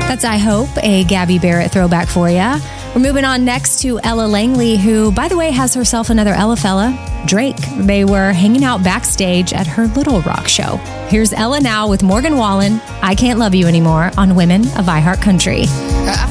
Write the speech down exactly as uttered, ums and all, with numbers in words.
That's I Hope, a Gabby Barrett throwback for ya. We're moving on next to Ella Langley, who, by the way, has herself another Ella fella, Drake. They were hanging out backstage at her Little Rock show. Here's Ella now with Morgan Wallen, I Can't Love You Anymore on Women of iHeart Country. I